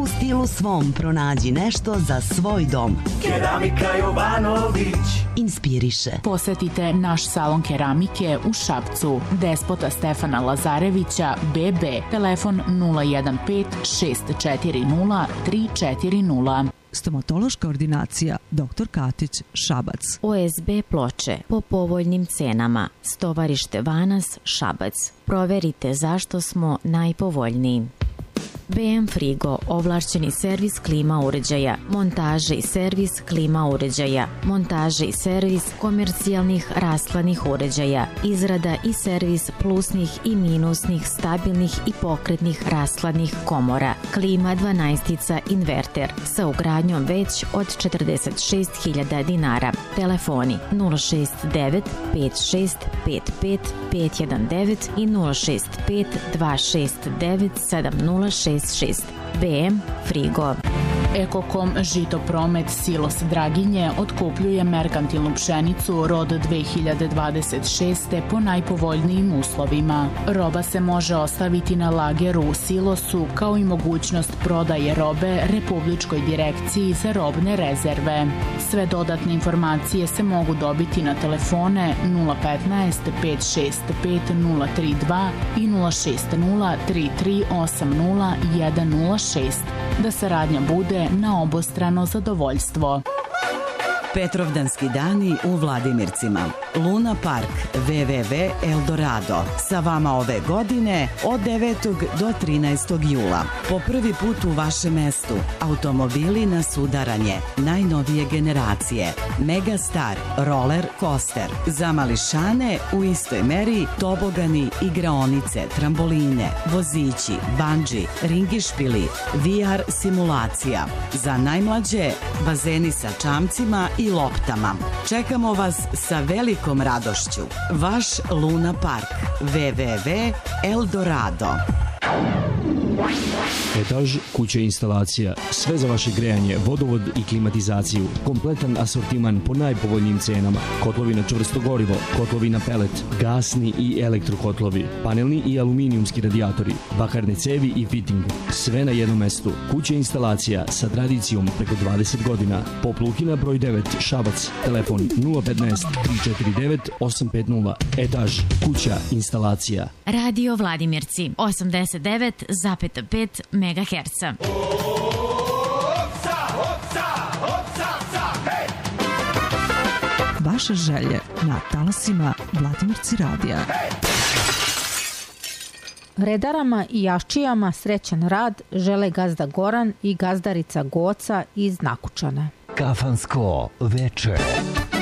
U stilu svom pronađi nešto za svoj dom. Keramika Jovanović inspiriše. Posetite naš salon keramike u Šapcu. Despota Stefana Lazarevića, BB, telefon 015 640 340. Stomatološka ordinacija Dr. Katić, Šabac. OSB ploče po povoljnim cenama. Stovarište Vanas, Šabac. Proverite zašto smo najpovoljniji. BM Frigo, ovlašćeni servis klima uređaja, montaže i servis klima uređaja, montaže i servis komercijalnih rastlanih uređaja, izrada i servis plusnih i minusnih, stabilnih i pokretnih rastlanih komora, klima 12 inverter sa ugradnjom već od 46.000 dinara. Telefoni 069 56 55 519 i 065 269 7066. BM Frigo. Ekokom Žitopromet Silos Draginje otkupljuje merkantilnu pšenicu rod 2026. po najpovoljnijim uslovima. Roba se može ostaviti na lageru u silosu kao i mogućnost prodaje robe Republičkoj direkciji za robne rezerve. Sve dodatne informacije se mogu dobiti na telefone 015 565 032 i 060 3380 106. Da saradnja bude na obostrano zadovoljstvo. Petrovdanski dani u Vladimircima. Luna Park, www Eldorado. Sa vama ove godine od 9. do 13. jula. Po prvi put u vašem mestu. Automobili na sudaranje. Najnovije generacije. Megastar, roller coaster. Za mališane u istoj meri tobogani, igraonice, tramboline, vozići, bandži, ringišpili, VR simulacija. Za najmlađe bazeni sa čamcima i loptama. Čekamo vas sa velikom radošću. Vaš Luna Park. www Eldorado. Etaž, kuća i instalacija, sve za vaše grejanje, vodovod i klimatizaciju, kompletan asortiman po najpovoljnijim cenama, kotlovi na čvrsto gorivo, kotlovi na pelet, gasni i elektrokotlovi, panelni i aluminijumski radijatori, bakarne cevi i fitting, sve na jednom mestu. Kuća i instalacija sa tradicijom preko 20 godina. Popluhina broj 9, Šabac, telefon 015 349 850. Etaž, kuća, instalacija. Radio Vladimirci, 89,5 MHz. Vaše želje na talasima Vladimirci radija. Redarama i jaščijama srećan rad žele gazda Goran i gazdarica Goca iz Nakučana. Kafansko veče.